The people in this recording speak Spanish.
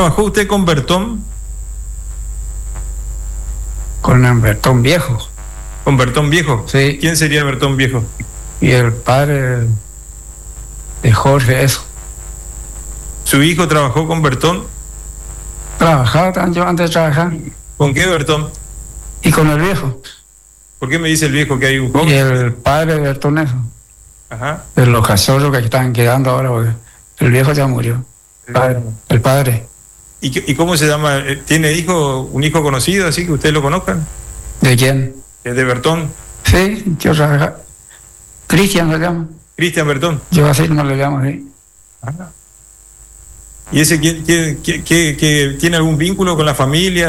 trabajó usted con Bertón? Con el Bertón viejo. ¿Con Bertón viejo? Sí. ¿Quién sería Bertón viejo? Y el padre de Jorge, eso. ¿Su hijo trabajó con Bertón? Trabajaba, yo antes de trabajar. ¿Con qué Bertón? Y con el viejo. ¿Por qué me dice el viejo que hay un Y joven? el padre de Bertón, eso. Ajá. De los cachorros que están quedando ahora, porque el viejo ya murió. El padre. ¿Y cómo se llama? ¿Tiene un hijo conocido, así que ustedes lo conozcan? ¿De quién? ¿Es de Bertón? Sí, yo trabajaba. Cristian se llama. Cristian Bertón. Yo así no le llamo, sí. Ajá. ¿Y ese tiene algún vínculo con la familia?